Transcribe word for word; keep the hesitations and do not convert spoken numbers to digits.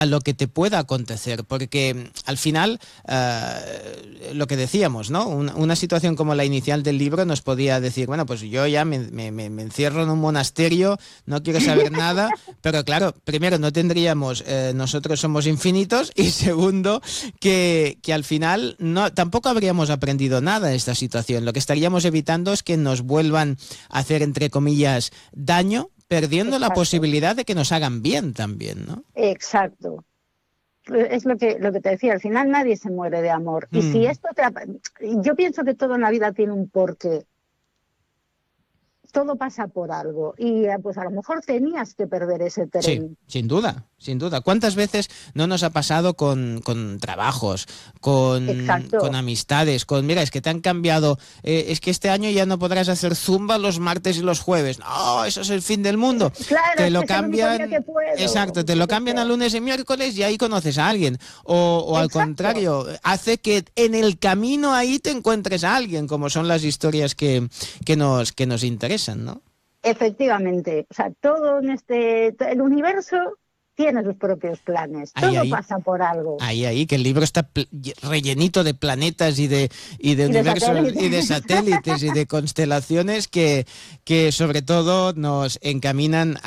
a lo que te pueda acontecer, porque al final, uh, lo que decíamos, ¿no? Una, una situación como la inicial del libro nos podía decir, bueno, pues yo ya me, me, me encierro en un monasterio, no quiero saber nada, pero claro, primero no tendríamos, eh, nosotros somos infinitos, y segundo, que, que al final no, tampoco habríamos aprendido nada de esta situación. Lo que estaríamos evitando es que nos vuelvan a hacer, entre comillas, daño, perdiendo Exacto. la posibilidad de que nos hagan bien también, ¿no? Exacto. Es lo que, lo que te decía, al final nadie se muere de amor. Mm. Y si esto te... Yo pienso que todo en la vida tiene un porqué. Todo pasa por algo. Y pues a lo mejor tenías que perder ese tren. Sí, sin duda, sin duda. ¿Cuántas veces no nos ha pasado con, con trabajos, con, con amistades, con, mira, es que te han cambiado, eh, es que este año ya no podrás hacer zumba los martes y los jueves. No, eso es el fin del mundo. Claro, te es lo que cambian, es el único día que puedo. Exacto, te lo cambian a lunes y miércoles y ahí conoces a alguien. O, o al contrario, hace que en el camino ahí te encuentres a alguien, como son las historias que, que, nos, que nos interesan, ¿no? Efectivamente, o sea, todo en este, el universo tiene sus propios planes, todo ahí, ahí, pasa por algo. Ahí, ahí, que el libro está rellenito de planetas y de, y de y universos de y de satélites y de constelaciones que, que sobre todo nos encaminan